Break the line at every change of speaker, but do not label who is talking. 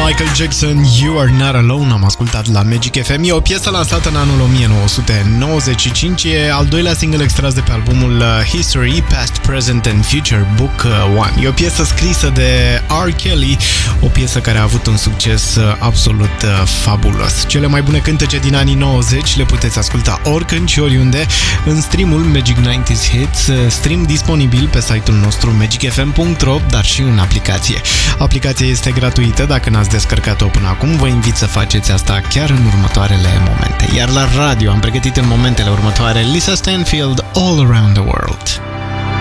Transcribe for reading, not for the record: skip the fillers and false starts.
Michael Jackson, You Are Not Alone, am ascultat la Magic FM. E o piesă lansată în anul 1995, e al doilea single extras de pe albumul History, Past, Present and Future, Book 1. E o piesă scrisă de R. Kelly, o piesă care a avut un succes absolut fabulos. Cele mai bune cântece din anii 90 le puteți asculta oricând și oriunde în streamul Magic 90s Hits, stream disponibil pe site-ul nostru magicfm.ro, dar și în aplicație. Aplicația este gratuită, dacă n-ați descărcat-o până acum, vă invit să faceți asta chiar în următoarele momente. Iar la radio am pregătit în momentele următoare Lisa Stanfield, All Around the World.